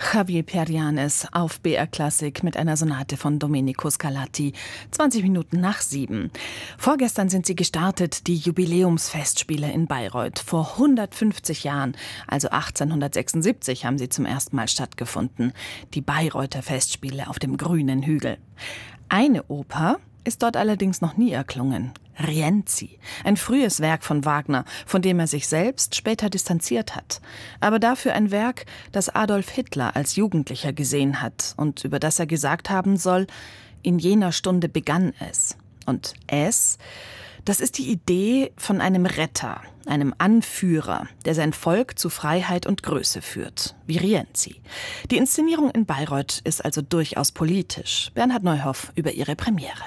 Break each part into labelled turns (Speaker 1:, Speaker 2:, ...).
Speaker 1: Javier Perianes auf BR Klassik mit einer Sonate von Domenico Scarlatti, 20 Minuten nach 7. Vorgestern sind sie gestartet, die Jubiläumsfestspiele in Bayreuth. Vor 150 Jahren, also 1876, haben sie zum ersten Mal stattgefunden. Die Bayreuther Festspiele auf dem grünen Hügel. Eine Oper ist dort allerdings noch nie erklungen. Rienzi, ein frühes Werk von Wagner, von dem er sich selbst später distanziert hat. Aber dafür ein Werk, das Adolf Hitler als Jugendlicher gesehen hat und über das er gesagt haben soll, in jener Stunde begann es. Und es, das ist die Idee von einem Retter, einem Anführer, der sein Volk zu Freiheit und Größe führt, wie Rienzi. Die Inszenierung in Bayreuth ist also durchaus politisch. Bernhard Neuhoff über ihre Premiere.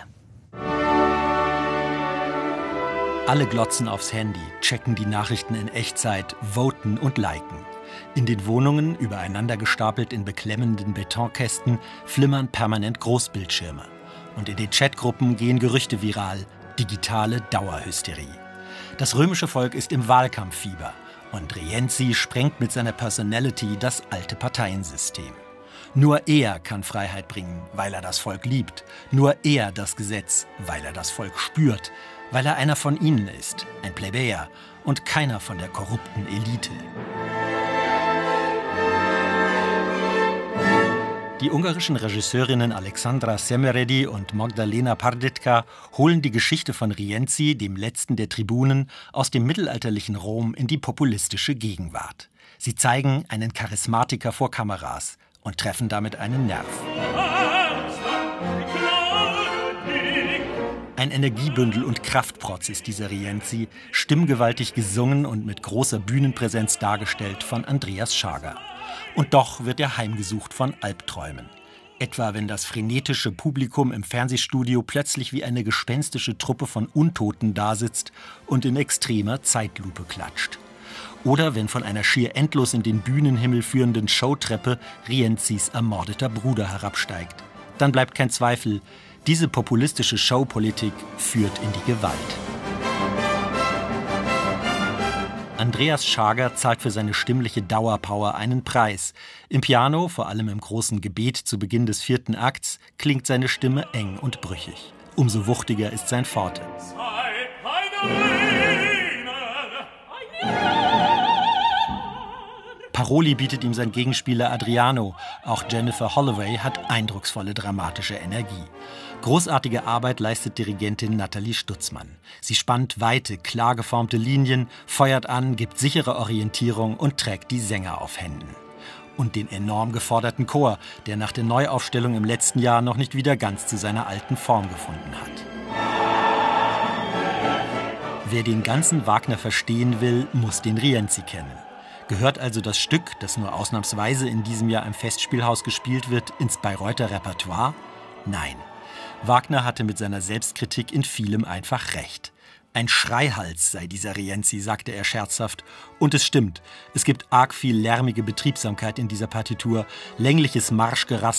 Speaker 2: Alle glotzen aufs Handy, checken die Nachrichten in Echtzeit, voten und liken. In den Wohnungen, übereinander gestapelt in beklemmenden Betonkästen, flimmern permanent Großbildschirme. Und in den Chatgruppen gehen Gerüchte viral, digitale Dauerhysterie. Das römische Volk ist im Wahlkampffieber und Rienzi sprengt mit seiner Personality das alte Parteiensystem. Nur er kann Freiheit bringen, weil er das Volk liebt. Nur er das Gesetz, weil er das Volk spürt. Weil er einer von ihnen ist, ein Plebejer und keiner von der korrupten Elite. Die ungarischen Regisseurinnen Alexandra Szemerédi und Magdalena Parditka holen die Geschichte von Rienzi, dem letzten der Tribunen, aus dem mittelalterlichen Rom in die populistische Gegenwart. Sie zeigen einen Charismatiker vor Kameras und treffen damit einen Nerv. Ein Energiebündel und Kraftprotz ist dieser Rienzi, stimmgewaltig gesungen und mit großer Bühnenpräsenz dargestellt von Andreas Schager. Und doch wird er heimgesucht von Albträumen. Etwa wenn das frenetische Publikum im Fernsehstudio plötzlich wie eine gespenstische Truppe von Untoten dasitzt und in extremer Zeitlupe klatscht. Oder wenn von einer schier endlos in den Bühnenhimmel führenden Showtreppe Rienzis ermordeter Bruder herabsteigt. Dann bleibt kein Zweifel, diese populistische Showpolitik führt in die Gewalt. Andreas Schager zahlt für seine stimmliche Dauerpower einen Preis. Im Piano, vor allem im großen Gebet zu Beginn des 4. Akts, klingt seine Stimme eng und brüchig. Umso wuchtiger ist sein Forte. Paroli bietet ihm sein Gegenspieler Adriano. Auch Jennifer Holloway hat eindrucksvolle dramatische Energie. Großartige Arbeit leistet Dirigentin Nathalie Stutzmann. Sie spannt weite, klar geformte Linien, feuert an, gibt sichere Orientierung und trägt die Sänger auf Händen. Und den enorm geforderten Chor, der nach der Neuaufstellung im letzten Jahr noch nicht wieder ganz zu seiner alten Form gefunden hat. Wer den ganzen Wagner verstehen will, muss den Rienzi kennen. Gehört also das Stück, das nur ausnahmsweise in diesem Jahr im Festspielhaus gespielt wird, ins Bayreuther Repertoire? Nein. Wagner hatte mit seiner Selbstkritik in vielem einfach recht. Ein Schreihals sei dieser Rienzi, sagte er scherzhaft. Und es stimmt, es gibt arg viel lärmige Betriebsamkeit in dieser Partitur, längliches Marschgerassel